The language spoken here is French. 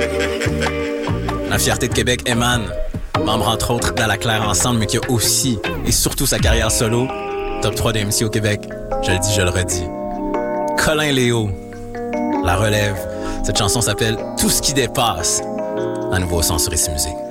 La fierté de Québec émane, membre entre autres d'Ala Claire Ensemble, mais qui a aussi et surtout sa carrière solo, top 3 des MC au Québec, je le dis, je le redis. Colin Léo, La Relève. Cette chanson s'appelle Tout ce qui dépasse. À nouveau au Sens sur Ici Musique.